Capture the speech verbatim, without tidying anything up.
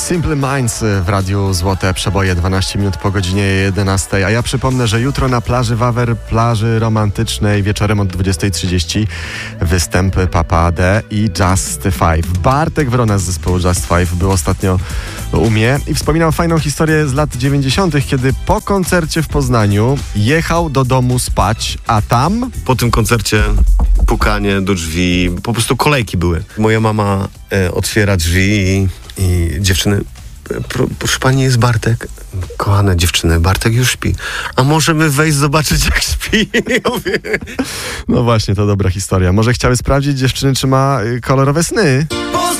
Simple Minds w Radiu Złote Przeboje, dwanaście minut po godzinie jedenastej. A ja przypomnę, że jutro na plaży Wawer, plaży romantycznej, wieczorem od dwudziestej trzydzieści występ Papa D i Just Five. Bartek Wrona z zespołu Just Five był ostatnio u mnie i wspominał fajną historię z lat dziewięćdziesiątych, kiedy po koncercie w Poznaniu jechał do domu spać, a tam... Po tym koncercie pukanie do drzwi, po prostu kolejki były. Moja mama e, otwiera drzwi i, i dziewczyny, pro, proszę pani, jest Bartek. Kochane dziewczyny, Bartek już śpi. A możemy wejść zobaczyć, jak śpi? No właśnie, to dobra historia. Może chciały sprawdzić dziewczyny, czy ma kolorowe sny?